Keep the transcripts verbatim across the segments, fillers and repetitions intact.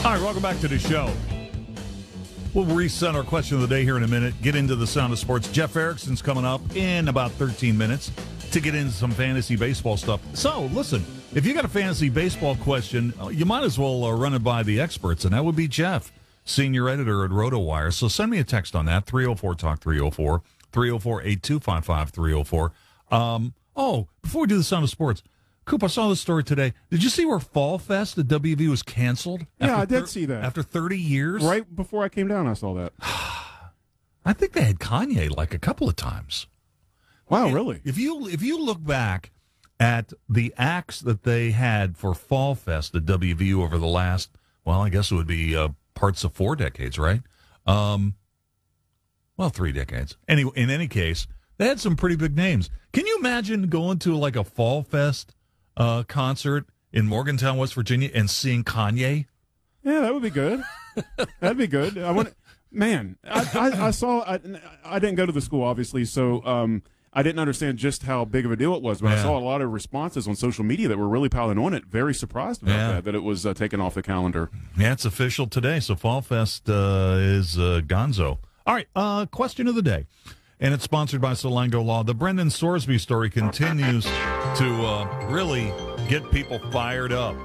All right, welcome back to the show. We'll reset our question of the day here in a minute. Get into the sound of sports. Jeff Erickson's coming up in about thirteen minutes to get into some fantasy baseball stuff. So, listen, if you got a fantasy baseball question, you might as well uh, run it by the experts, and that would be Jeff, senior editor at RotoWire. So send me a text on that, three oh four talk three oh four, three oh four, eight two five five, three oh four. Um, oh, before we do the sound of sports, Coop, I saw this story today. Did you see where Fall Fest at W V was canceled? Yeah, I did thir- see that. After thirty years? Right before I came down, I saw that. I think they had Kanye like a couple of times. Wow, if, really? If you if you look back at the acts that they had for Fall Fest at W V U over the last, well, I guess it would be uh, parts of four decades, right? Um, well, three decades. Anyway, in any case, they had some pretty big names. Can you imagine going to like a Fall Fest uh, concert in Morgantown, West Virginia, and seeing Kanye? Yeah, that would be good. That'd be good. I want, man. I, I, I saw. I, I didn't go to the school, obviously, so um, I didn't understand just how big of a deal it was. But Yeah. I saw a lot of responses on social media that were really piling on it. Very surprised about Yeah. that. That it was uh, taken off the calendar. Yeah, it's official today. So Fall Fest uh, is uh, gonzo. All right, uh, question of the day. And it's sponsored by Salango Law. The Brendan Sorsby story continues to uh, really get people fired up.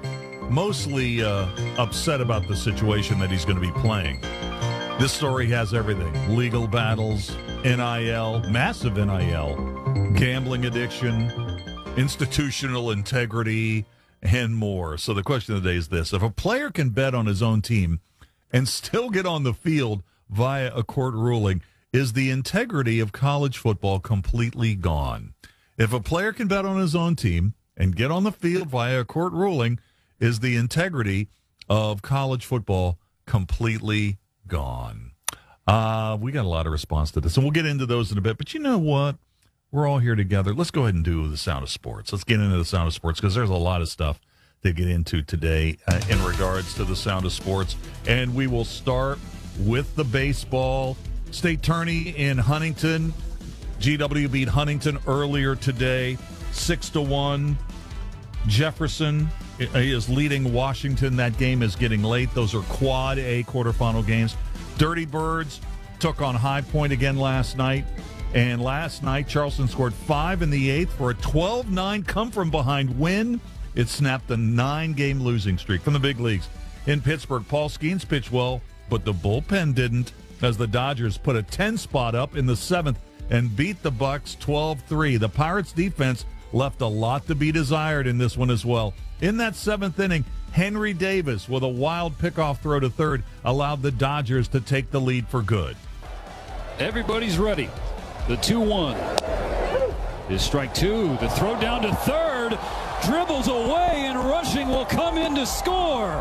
Mostly uh, upset about the situation that he's going to be playing. This story has everything. Legal battles, N I L, massive N I L, gambling addiction, institutional integrity, and more. So the question of the day is this. If a player can bet on his own team and still get on the field via a court ruling, is the integrity of college football completely gone? If a player can bet on his own team and get on the field via a court ruling, is the integrity of college football completely gone? Uh, we got a lot of response to this, and we'll get into those in a bit. But you know what? We're all here together. Let's go ahead and do the sound of sports. Let's get into the sound of sports because there's a lot of stuff to get into today uh, in regards to the sound of sports. And we will start with the baseball. State Tourney in Huntington. G W beat Huntington earlier today, six to one. Jefferson is leading Washington. That game is getting late. Those are Quad A quarterfinal games. Dirty Birds took on High Point again last night. And last night, Charleston scored five in the eighth for a twelve nine come-from-behind win. It snapped the nine-game losing streak from the big leagues. In Pittsburgh, Paul Skeens pitched well, but the bullpen didn't, as the Dodgers put a ten spot up in the seventh and beat the Bucks twelve three. The Pirates' defense left a lot to be desired in this one as well. In that seventh inning, Henry Davis, with a wild pickoff throw to third, allowed the Dodgers to take the lead for good. Everybody's ready. The two one is strike two. The throw down to third. Dribbles away, and rushing will come in to score.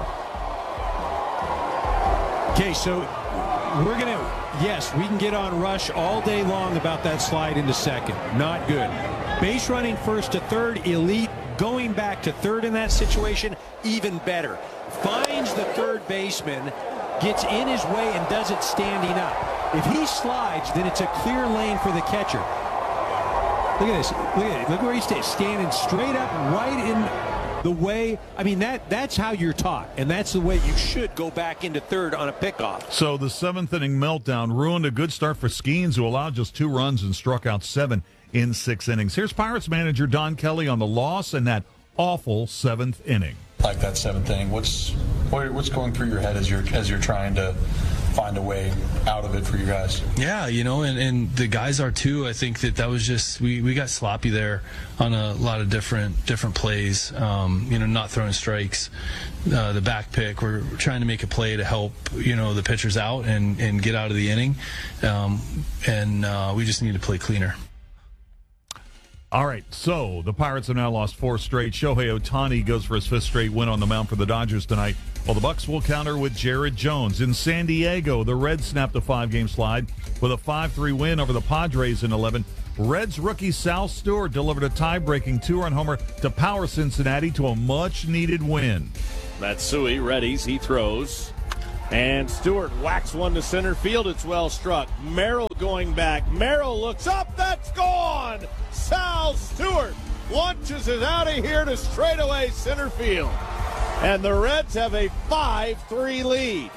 Okay, so we're going to, yes, we can get on Rush all day long about that slide into second. Not good. Base running first to third, elite. Going back to third in that situation, even better. Finds the third baseman, gets in his way, and does it standing up. If he slides, then it's a clear lane for the catcher. Look at this. Look at it. Look where he stays, standing straight up, right in the way. I mean, that that's how you're taught, and that's the way you should go back into third on a pickoff. So the seventh inning meltdown ruined a good start for Skeens, who allowed just two runs and struck out seven in six innings. Here's Pirates manager Don Kelly on the loss in that awful seventh inning. Like that seventh inning, what's what, what's going through your head as you're as you're trying to find a way out of it for you guys? Yeah, you know, and, and the guys are too. I think that that was just we, we got sloppy there on a lot of different different plays. Um, you know, not throwing strikes, uh, the back pick. We're trying to make a play to help you know the pitchers out and, and get out of the inning, um, and uh, we just need to play cleaner. All right, so the Pirates have now lost four straight. Shohei Ohtani goes for his fifth straight win on the mound for the Dodgers tonight. Well, the Bucks will counter with Jared Jones. In San Diego, the Reds snapped a five-game slide with a five three win over the Padres in eleven. Reds rookie Sal Stewart delivered a tie-breaking two-run homer to power Cincinnati to a much-needed win. Matsui readies, he throws. And Stewart whacks one to center field. It's well struck. Merrill going back. Merrill looks up. That's gone. Sal Stewart launches it out of here to straightaway center field. And the Reds have a five three lead.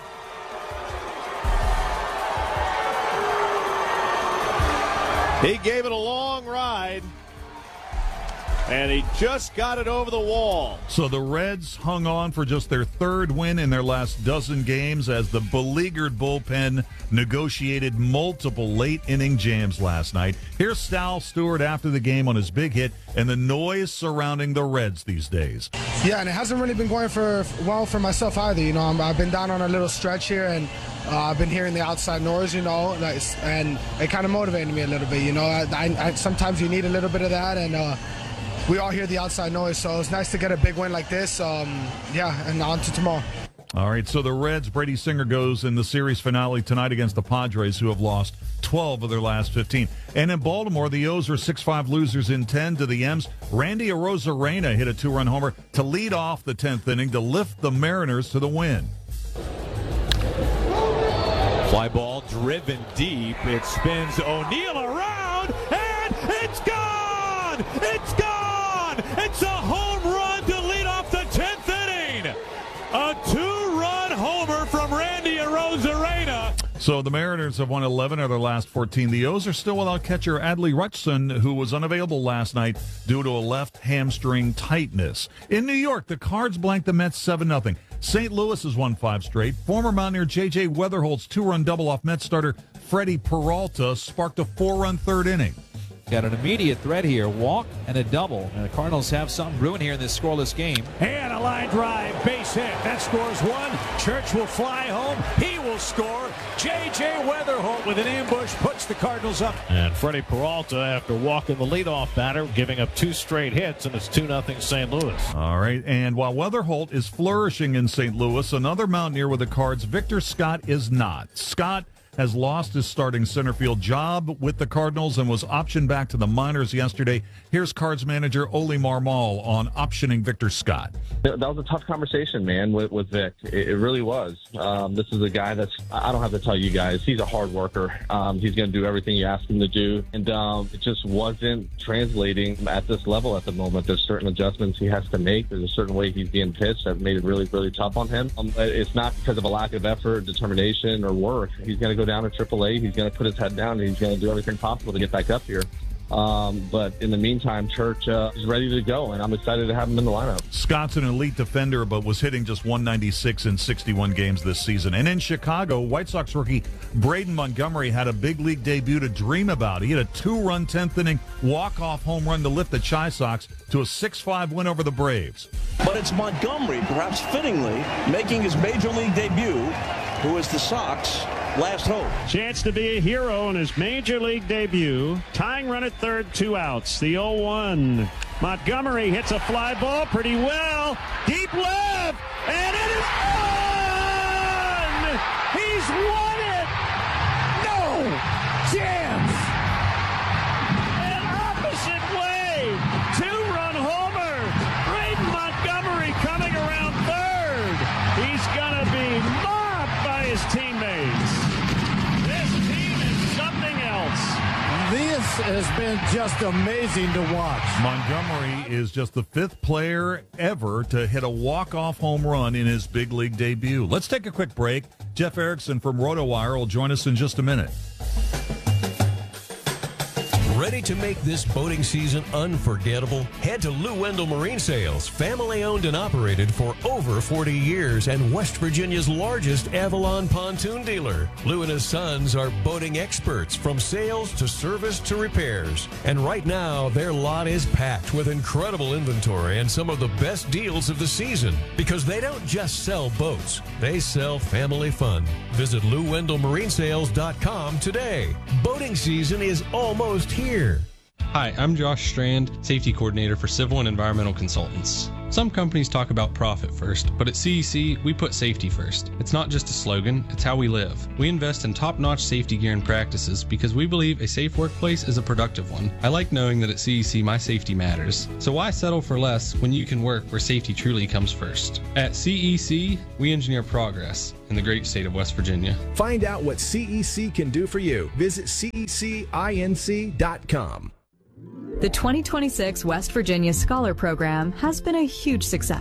He gave it a long ride, and he just got it over the wall. So the Reds hung on for just their third win in their last dozen games as the beleaguered bullpen negotiated multiple late-inning jams last night. Here's Sal Stewart after the game on his big hit and the noise surrounding the Reds these days. Yeah, and it hasn't really been going for well for myself either. You know, I'm, I've been down on a little stretch here, and uh, I've been hearing the outside noise, you know, and it kind of motivated me a little bit. You know, I, I, I, sometimes you need a little bit of that, and uh, we all hear the outside noise, so it's nice to get a big win like this. Um, yeah, and on to tomorrow. All right, so the Reds, Brady Singer goes in the series finale tonight against the Padres, who have lost twelve of their last fifteen. And in Baltimore, the O's are six five losers in ten to the M's. Randy Arozarena hit a two-run homer to lead off the tenth inning to lift the Mariners to the win. Fly ball driven deep. It spins O'Neill around, and it's gone! It's gone! It's a home run to lead off the tenth inning! A two-run homer from Randy Arozarena. So the Mariners have won eleven of their last fourteen. The O's are still without catcher Adley Rutschman, who was unavailable last night due to a left hamstring tightness. In New York, the Cards blanked the Mets seven nothing. Saint Louis has won five straight. Former Mountaineer J J Weatherholt's two-run double off Mets starter Freddie Peralta sparked a four-run third inning. Got an immediate threat here, walk and a double. And the Cardinals have something brewing here in this scoreless game. And a line drive, base hit. That scores one. Church will fly home. He will score. J J Weatherholt with an ambush puts the Cardinals up. And Freddie Peralta, after walking the leadoff batter, giving up two straight hits, and it's two nothing Saint Louis. All right, and while Weatherholt is flourishing in Saint Louis, another Mountaineer with the Cards, Victor Scott, is not. Scott has lost his starting center field job with the Cardinals and was optioned back to the minors yesterday. Here's Cards manager Oli Marmol on optioning Victor Scott. That was a tough conversation, man, with, with Vic. It, it really was. Um, this is a guy that's, I don't have to tell you guys, he's a hard worker. Um, he's going to do everything you ask him to do. And um, it just wasn't translating at this level at the moment. There's certain adjustments he has to make. There's a certain way he's being pitched that made it really, really tough on him. Um, it's not because of a lack of effort, determination, or work. He's going to go down to triple A. He's going to put his head down, and he's going to do everything possible to get back up here. Um, but in the meantime, Church uh, is ready to go, and I'm excited to have him in the lineup. Scott's an elite defender, but was hitting just one ninety-six in sixty-one games this season. And in Chicago, White Sox rookie Braden Montgomery had a big league debut to dream about. He had a two-run tenth inning walk-off home run to lift the Chi Sox to a six five win over the Braves. But it's Montgomery, perhaps fittingly, making his major league debut, who is the Sox last hope. Chance to be a hero in his major league debut. Tying run at third, two outs. The oh one. Montgomery hits a fly ball pretty well. Deep left, and it is gone! He's won it! No chance! An opposite way. Two-run homer. Braden Montgomery coming around third. He's gonna be mobbed by his teammates. This has been just amazing to watch. Montgomery is just the fifth player ever to hit a walk-off home run in his big league debut. Let's take a quick break. Jeff Erickson from RotoWire will join us in just a minute. Ready to make this boating season unforgettable? Head to Lou Wendell Marine Sales, family owned and operated for over forty years and West Virginia's largest Avalon pontoon dealer. Lou and his sons are boating experts from sales to service to repairs. And right now, their lot is packed with incredible inventory and some of the best deals of the season. Because they don't just sell boats, they sell family fun. Visit Lou Wendell Marine Sales dot com today. Boating season is almost here. Hi, I'm Josh Strand, Safety Coordinator for Civil and Environmental Consultants. Some companies talk about profit first, but at C E C, we put safety first. It's not just a slogan, it's how we live. We invest in top-notch safety gear and practices because we believe a safe workplace is a productive one. I like knowing that at C E C, my safety matters. So why settle for less when you can work where safety truly comes first? At C E C, we engineer progress in the great state of West Virginia. Find out what C E C can do for you. Visit C E C inc dot com. The twenty twenty-six West Virginia Scholar Program has been a huge success.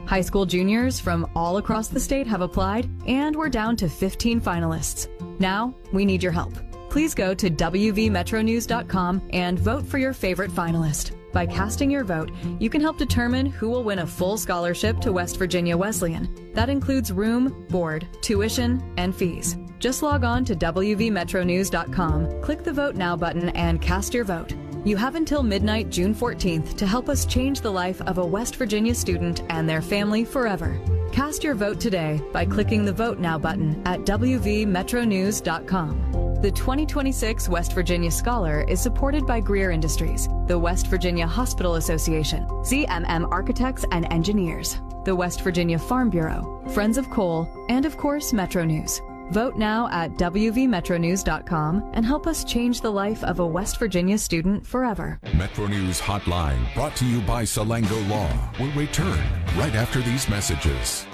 High school juniors from all across the state have applied, and we're down to fifteen finalists. Now, we need your help. Please go to W V metro news dot com and vote for your favorite finalist. By casting your vote, you can help determine who will win a full scholarship to West Virginia Wesleyan. That includes room, board, tuition, and fees. Just log on to W V metro news dot com, click the Vote Now button, and cast your vote. You have until midnight, June fourteenth, to help us change the life of a West Virginia student and their family forever. Cast your vote today by clicking the Vote Now button at W V metro news dot com. The twenty twenty-six West Virginia Scholar is supported by Greer Industries, the West Virginia Hospital Association, Z M M Architects and Engineers, the West Virginia Farm Bureau, Friends of Coal, and of course, Metro News. Vote now at W V metro news dot com and help us change the life of a West Virginia student forever. Metro News Hotline, brought to you by Salango Law, will return right after these messages.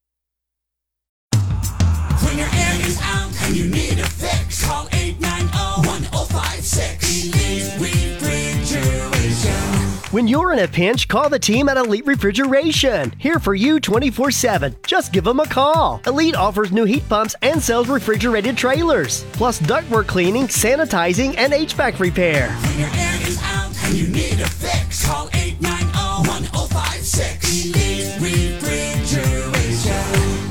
When your air is out and you need a fix, call eight nine zero, one zero five six. Elite Refrigeration. When you're in a pinch, call the team at Elite Refrigeration. Here for you twenty-four seven. Just give them a call. Elite offers new heat pumps and sells refrigerated trailers, plus ductwork cleaning, sanitizing, and H V A C repair. When your air is out and you need a fix, call eight nine zero, one zero five six. Elite Refrigeration.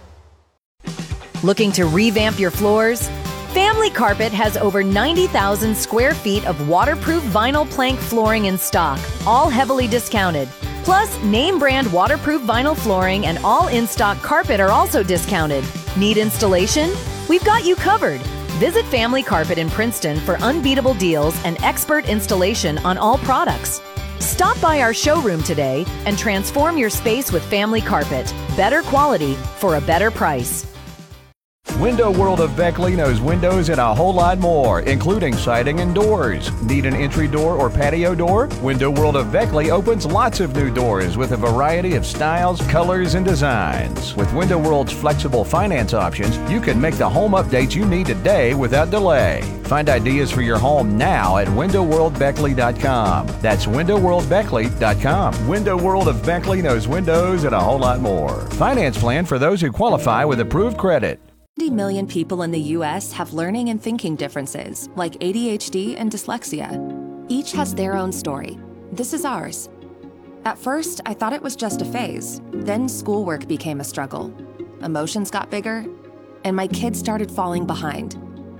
Looking to revamp your floors? Family Carpet has over ninety thousand square feet of waterproof vinyl plank flooring in stock, all heavily discounted. Plus, name brand waterproof vinyl flooring and all in-stock carpet are also discounted. Need installation? We've got you covered. Visit Family Carpet in Princeton for unbeatable deals and expert installation on all products. Stop by our showroom today and transform your space with Family Carpet. Better quality for a better price. Window World of Beckley knows windows and a whole lot more, including siding and doors. Need an entry door or patio door? Window World of Beckley opens lots of new doors with a variety of styles, colors, and designs. With Window World's flexible finance options, you can make the home updates you need today without delay. Find ideas for your home now at window world beckley dot com. That's window world beckley dot com. Window World of Beckley knows windows and a whole lot more. Finance plan for those who qualify with approved credit. seventy million people in the U S have learning and thinking differences, like A D H D and dyslexia. Each has their own story. This is ours. At first, I thought it was just a phase. Then schoolwork became a struggle. Emotions got bigger, and my kids started falling behind.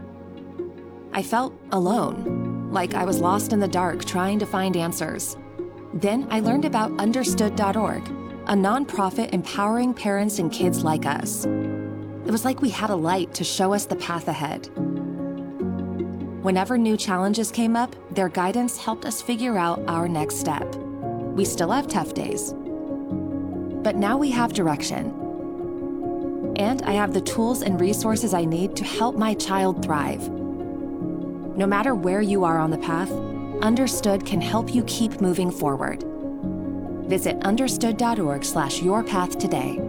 I felt alone, like I was lost in the dark trying to find answers. Then I learned about understood dot org, a nonprofit empowering parents and kids like us. It was like we had a light to show us the path ahead. Whenever new challenges came up, their guidance helped us figure out our next step. We still have tough days, but now we have direction. And I have the tools and resources I need to help my child thrive. No matter where you are on the path, Understood can help you keep moving forward. Visit understood dot org slash your path today.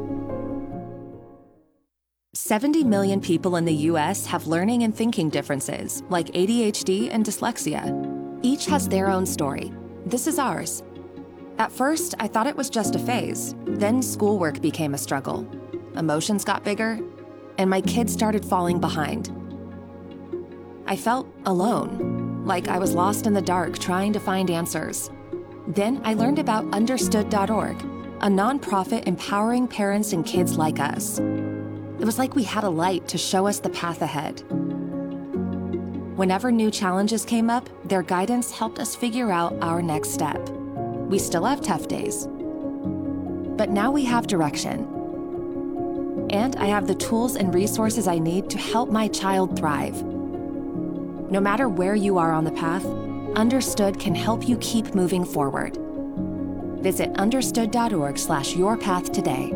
seventy million people in the U S have learning and thinking differences, like A D H D and dyslexia. Each has their own story. This is ours. At first, I thought it was just a phase. Then schoolwork became a struggle. Emotions got bigger, and my kids started falling behind. I felt alone, like I was lost in the dark trying to find answers. Then I learned about understood dot org, a nonprofit empowering parents and kids like us. It was like we had a light to show us the path ahead. Whenever new challenges came up, their guidance helped us figure out our next step. We still have tough days, but now we have direction. And I have the tools and resources I need to help my child thrive. No matter where you are on the path, Understood can help you keep moving forward. Visit understood dot org slash your path today.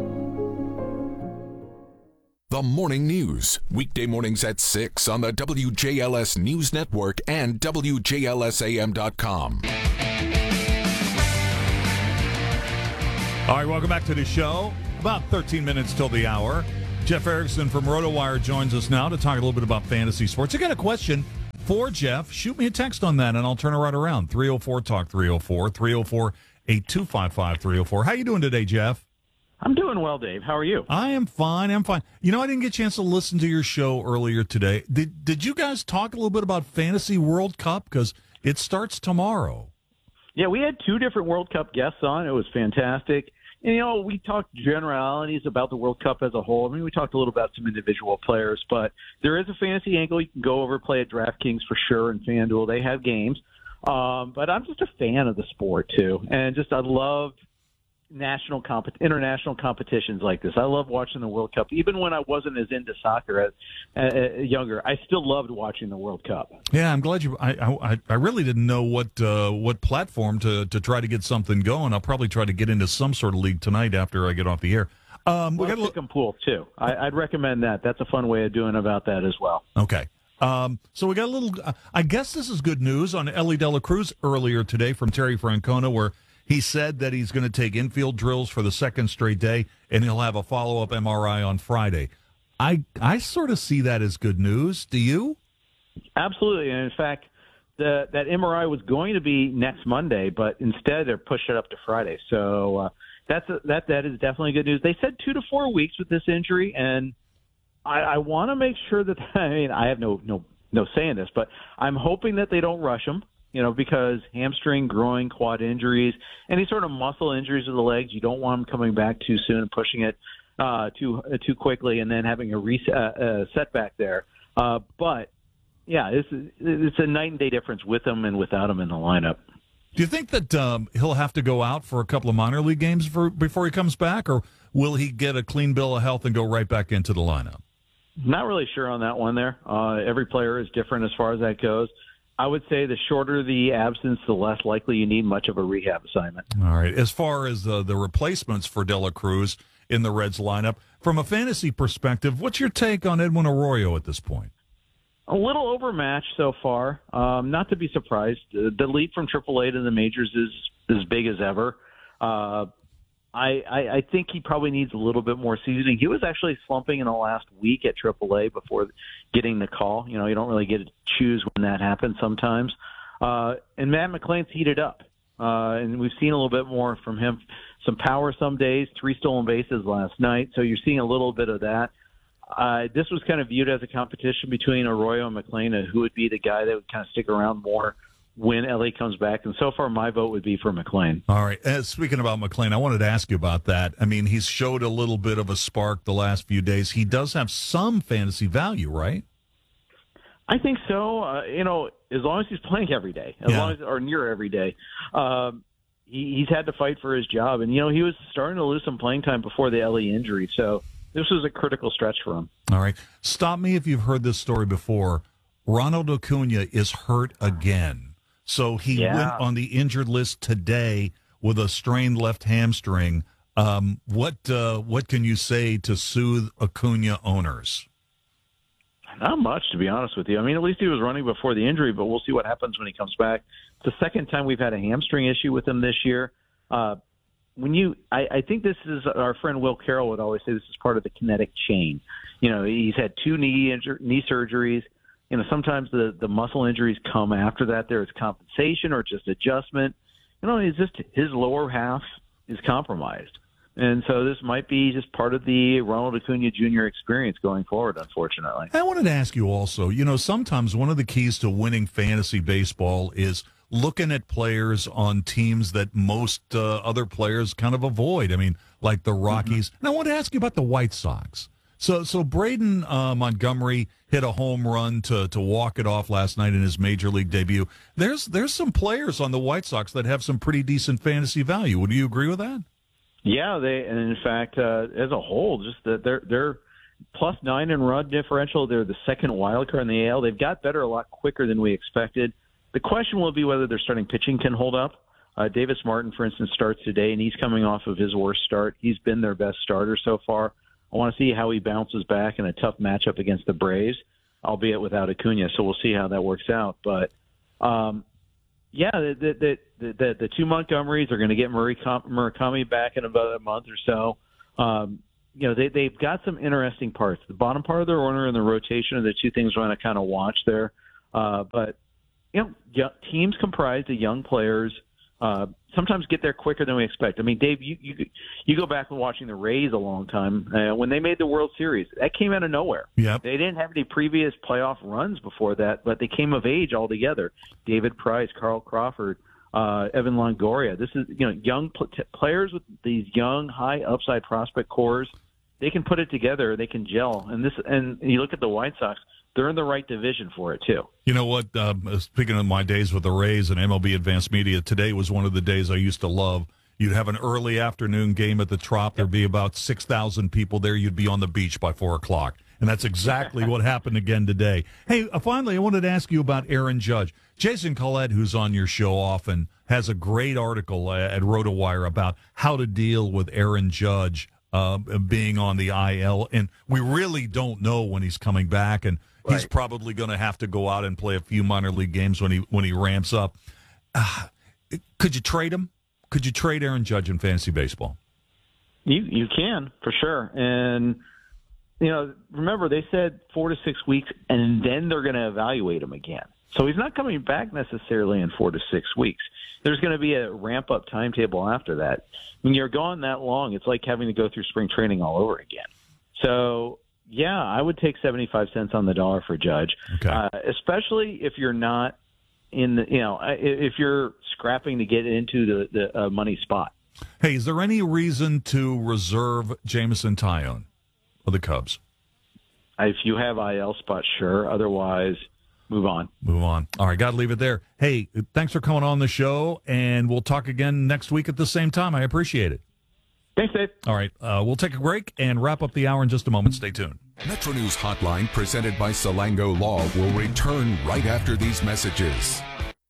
The Morning News, weekday mornings at six on the W J L S News Network and W J L S A M dot com. All right, welcome back to the show. About thirteen minutes till the hour. Jeff Erickson from RotoWire joins us now to talk a little bit about fantasy sports. I got a question for Jeff. Shoot me a text on that, and I'll turn it right around. three oh four talk, three oh four, three oh four, eight two five five, three oh four. How you doing today, Jeff? I'm doing well, Dave. How are you? I am fine. I'm fine. You know, I didn't get a chance to listen to your show earlier today. Did Did you guys talk a little bit about Fantasy World Cup? Because it starts tomorrow. Yeah, we had two different World Cup guests on. It was fantastic. And, you know, we talked generalities about the World Cup as a whole. I mean, we talked a little about some individual players, but there is a fantasy angle. You can go over, play at DraftKings for sure, and FanDuel. They have games. Um, but I'm just a fan of the sport, too. And just I love national comp- international competitions like this. I love watching the World Cup. Even when I wasn't as into soccer as uh, younger, I still loved watching the World Cup. Yeah, I'm glad you. I I, I really didn't know what uh, what platform to, to try to get something going. I'll probably try to get into some sort of league tonight after I get off the air. Um, we got a pick 'em pool too. I, I'd recommend that. That's a fun way of doing about that as well. Okay. Um, so we got a little. I guess this is good news on Ellie De La Cruz earlier today from Terry Francona, where he said that he's going to take infield drills for the second straight day, and he'll have a follow-up M R I on Friday. I I sort of see that as good news. Do you? Absolutely. And in fact, the, that M R I was going to be next Monday, but instead they're pushed it up to Friday. So uh, that's a, that that is definitely good news. They said two to four weeks with this injury, and I, I want to make sure that I mean I have no no no say in this, but I'm hoping that they don't rush him. You know, because hamstring, groin, quad injuries, any sort of muscle injuries of the legs, you don't want them coming back too soon and pushing it uh, too uh, too quickly, and then having a reset, uh, setback there. Uh, but yeah, it's it's a night and day difference with him and without him in the lineup. Do you think that um, he'll have to go out for a couple of minor league games for, before he comes back, or will he get a clean bill of health and go right back into the lineup? Not really sure on that one there. Uh, every player is different as far as that goes. I would say the shorter the absence, the less likely you need much of a rehab assignment. All right. As far as the, the replacements for De La Cruz in the Reds lineup, from a fantasy perspective, what's your take on Edwin Arroyo at this point? A little overmatched so far. Um, not to be surprised. The, the leap from triple A to the majors is as big as ever. Uh, I, I, I think he probably needs a little bit more seasoning. He was actually slumping in the last week at triple A before getting the call. You know, you don't really get to choose when that happens sometimes. Uh, and Matt McClain's heated up, uh, and we've seen a little bit more from him. Some power some days, three stolen bases last night, so you're seeing a little bit of that. Uh, this was kind of viewed as a competition between Arroyo and McClain, and who would be the guy that would kind of stick around more when L A comes back. And so far, my vote would be for McClain. All right. Uh, speaking about McClain, I wanted to ask you about that. I mean, he's showed a little bit of a spark the last few days. He does have some fantasy value, right? I think so. Uh, you know, as long as he's playing every day, as Yeah. long as or near every day, um, he, he's had to fight for his job. And you know, he was starting to lose some playing time before the L A injury, so this was a critical stretch for him. All right. Stop me if you've heard this story before. Ronald Acuna is hurt again. So he Yeah. went on the injured list today with a strained left hamstring. Um, what uh, what can you say to soothe Acuna owners? Not much, to be honest with you. I mean, at least he was running before the injury, but we'll see what happens when he comes back. It's the second time we've had a hamstring issue with him this year. Uh, when you, I, I think this is our friend Will Carroll would always say this is part of the kinetic chain. You know, he's had two knee injur- knee surgeries. You know, sometimes the, the muscle injuries come after that. There is compensation or just adjustment. You know, it's just his lower half is compromised. And so this might be just part of the Ronald Acuna Junior experience going forward, unfortunately. I wanted to ask you also, you know, sometimes one of the keys to winning fantasy baseball is looking at players on teams that most uh, other players kind of avoid. I mean, like the Rockies. Mm-hmm. And I want to ask you about the White Sox. So so Braden uh, Montgomery hit a home run to to walk it off last night in his major league debut. There's there's some players on the White Sox that have some pretty decent fantasy value. Would you agree with that? Yeah, they and in fact, uh, as a whole, just that they're they're plus nine in run differential. They're the second wild card in the A L. They've got better a lot quicker than we expected. The question will be whether their starting pitching can hold up. Uh, Davis Martin, for instance, starts today, and he's coming off of his worst start. He's been their best starter so far. I want to see how he bounces back in a tough matchup against the Braves, albeit without Acuna. So we'll see how that works out. But um, yeah, the the, the the the two Montgomerys are going to get Murakami back in about a month or so. Um, you know, they they've got some interesting parts. The bottom part of their order and the rotation are the two things we want to kind of watch there. Uh, but you know, teams comprised of young players uh, sometimes get there quicker than we expect. I mean, Dave, you you, you go back and watching the Rays a long time. Uh, when they made the World Series, that came out of nowhere. Yep. They didn't have any previous playoff runs before that, but they came of age all together. David Price, Carl Crawford, uh, Evan Longoria. This is, you know, young pl- t- players with these young, high upside prospect cores. They can put it together. They can gel. And this, and you look at the White Sox, they're in the right division for it, too. You know what? Um, speaking of my days with the Rays and M L B Advanced Media, today was one of the days I used to love. You'd have an early afternoon game at the Trop. There'd be about six thousand people there. You'd be on the beach by four o'clock. And that's exactly what happened again today. Hey, uh, finally, I wanted to ask you about Aaron Judge. Jason Collette, who's on your show often, has a great article uh, at RotoWire about how to deal with Aaron Judge uh, being on the I L. And we really don't know when he's coming back. And he's right. probably going to have to go out and play a few minor league games when he when he ramps up. Uh, could you trade him? Could you trade Aaron Judge in fantasy baseball? You you can, for sure. And, you know, remember, they said four to six weeks, and then they're going to evaluate him again. So he's not coming back necessarily in four to six weeks. There's going to be a ramp-up timetable after that. When you're gone that long, it's like having to go through spring training all over again. So, yeah, I would take seventy-five cents on the dollar for Judge, okay. uh, especially if you're not in the, you know, if you're scrapping to get into the, the uh, money spot. Hey, is there any reason to reserve Jameson Taillon of the Cubs? If you have I L spots, sure. Otherwise, move on. Move on. All right, got to leave it there. Hey, thanks for coming on the show, and we'll talk again next week at the same time. I appreciate it. Thanks, Dave. All right, uh, we'll take a break and wrap up the hour in just a moment. Stay tuned. Metro News Hotline, presented by Salango Law, will return right after these messages.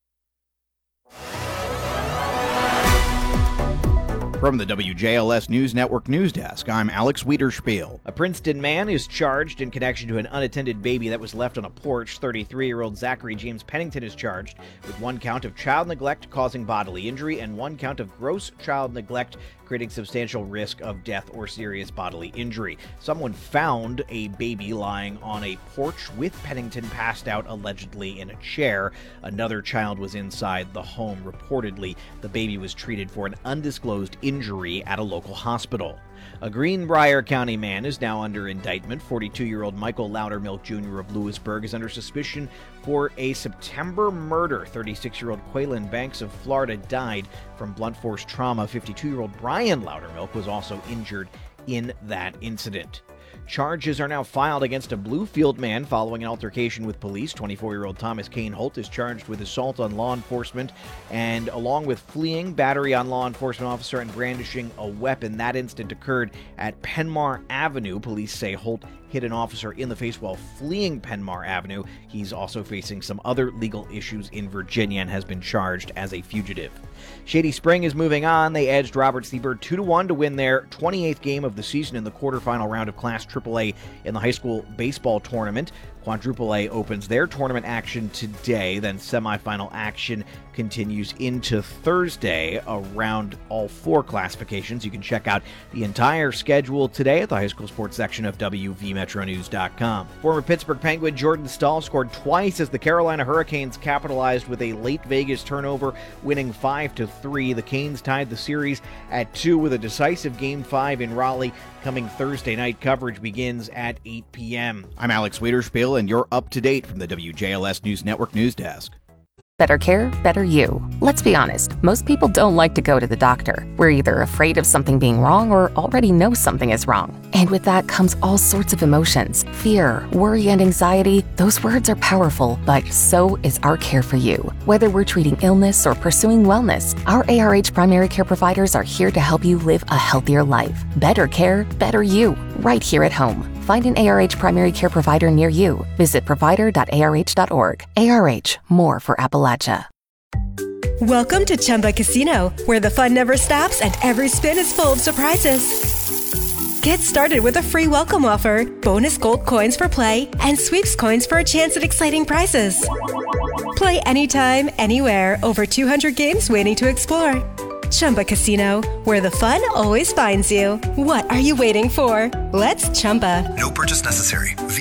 From the W J L S News Network News Desk, I'm Alex Wiederspiel. A Princeton man is charged in connection to an unattended baby that was left on a porch. thirty-three-year-old Zachary James Pennington is charged with one count of child neglect causing bodily injury and one count of gross child neglect creating substantial risk of death or serious bodily injury. Someone found a baby lying on a porch with Pennington passed out, allegedly in a chair. Another child was inside the home. Reportedly, the baby was treated for an undisclosed injury at a local hospital. A Greenbrier County man is now under indictment. forty-two-year-old Michael Loudermilk Junior of Lewisburg is under suspicion for a September murder. thirty-six-year-old Quaylen Banks of Florida died from blunt force trauma. fifty-two-year-old Brian Loudermilk was also injured in that incident. Charges are now filed against a Bluefield man following an altercation with police. twenty-four-year-old Thomas Kane Holt is charged with assault on law enforcement and along with fleeing, battery on law enforcement officer, and brandishing a weapon. That incident occurred at Penmar Avenue. Police say Holt hit an officer in the face while fleeing Penmar Avenue. He's also facing some other legal issues in Virginia and has been charged as a fugitive. Shady Spring is moving on. They edged Robert Seabird two to one to win their twenty-eighth game of the season in the quarterfinal round of Class triple A in the high school baseball tournament. Quadruple A opens their tournament action today, then semifinal action continues into Thursday around all four classifications. You can check out the entire schedule today at the high school sports section of W V Metro News dot com. Former Pittsburgh Penguin Jordan Stahl scored twice as the Carolina Hurricanes capitalized with a late Vegas turnover, winning five to three. The Canes tied the series at two with a decisive Game five in Raleigh coming Thursday night. Coverage begins at eight p.m. I'm Alex Wiederspiel, and you're up to date from the W J L S News Network News Desk. Better care, better you. Let's be honest, most people don't like to go to the doctor. We're either afraid of something being wrong or already know something is wrong. And with that comes all sorts of emotions. Fear, worry, and anxiety. Those words are powerful, but so is our care for you. Whether we're treating illness or pursuing wellness, our A R H primary care providers are here to help you live a healthier life. Better care, better you, right here at home. Find an A R H primary care provider near you. Visit provider dot A R H dot org. A R H, more for Appalachia. Welcome to Chumba Casino, where the fun never stops and every spin is full of surprises. Get started with a free welcome offer, bonus gold coins for play, and sweeps coins for a chance at exciting prizes. Play anytime, anywhere, over two hundred games waiting to explore. Chumba Casino, where the fun always finds you. What are you waiting for? Let's Chumba. No purchase necessary.